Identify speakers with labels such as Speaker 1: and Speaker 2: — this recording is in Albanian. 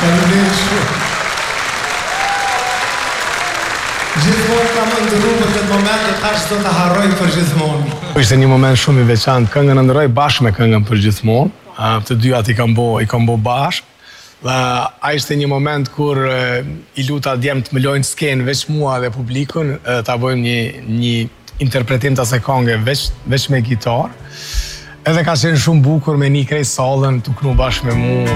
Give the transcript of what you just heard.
Speaker 1: Faleminderit shumë. Gjithmonë kam ndërru për këtë moment dhe tash do të harroj për gjithmonë. Ishte një moment shumë i veçantë. Këngën ndërroj bashkë me këngën për gjithmonë. Të dyat i kam bo bashkë. Dhe a ishte një moment kur i luta djemë të më lojnë skenë veç mua dhe publikun, ta bojmë një interpretim të asaj këngë veç me gitarë. Edhe ka qenë shumë bukur me një krejt sallën të knu bashkë me mu.